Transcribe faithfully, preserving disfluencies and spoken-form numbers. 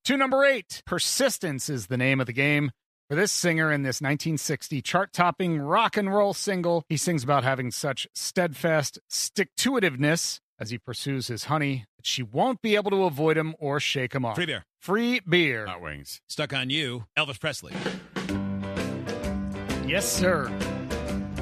To number eight, Persistence is the name of the game. For this singer in this nineteen sixty chart-topping rock and roll single, he sings about having such steadfast stick-to-itiveness as he pursues his honey that she won't be able to avoid him or shake him off. Free beer. Free beer. Hot Wings. Stuck on You, Elvis Presley. Yes, sir.